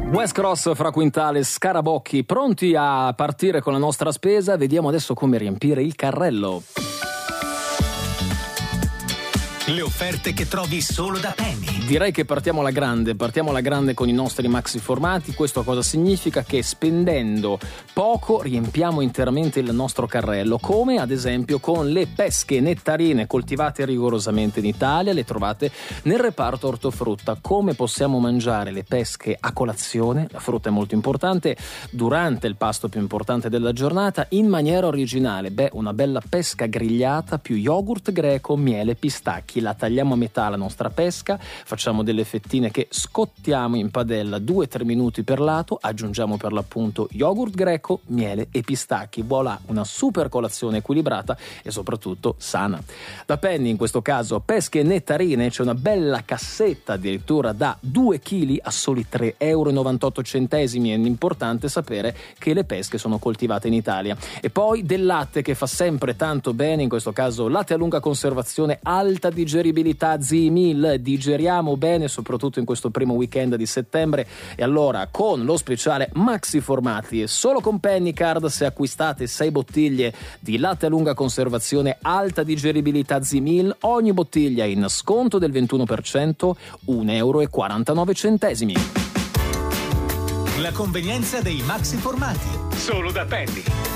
West Cross fra Quintale, Scarabocchi, pronti a partire con la nostra spesa? Vediamo adesso come riempire il carrello. Le offerte che trovi solo da Penny. Direi che partiamo alla grande con i nostri maxi formati. Questo cosa significa? Che spendendo poco riempiamo interamente il nostro carrello, come ad esempio con le pesche nettarine coltivate rigorosamente in Italia. Le trovate nel reparto ortofrutta. Come possiamo mangiare le pesche a colazione? La frutta è molto importante durante il pasto più importante della giornata in maniera originale. Una bella pesca grigliata più yogurt greco, miele, pistacchi. La tagliamo a metà la nostra pesca, facciamo delle fettine che scottiamo in padella 2-3 minuti per lato, aggiungiamo per l'appunto yogurt greco, miele e pistacchi. Voilà, una super colazione equilibrata e soprattutto sana. Da Penny, in questo caso pesche nettarine, c'è una bella cassetta addirittura da 2 kg a soli 3,98 €. È importante sapere che le pesche sono coltivate in Italia. E poi del latte che fa sempre tanto bene, in questo caso latte a lunga conservazione, alta digeribilità Z-Mil. Digeriamo bene soprattutto in questo primo weekend di settembre. E allora con lo speciale maxi formati e solo con Pennycard, se acquistate 6 bottiglie di latte a lunga conservazione alta digeribilità Z-Mil, ogni bottiglia in sconto del 21%, €1,49. La convenienza dei maxi formati. Solo da Penny.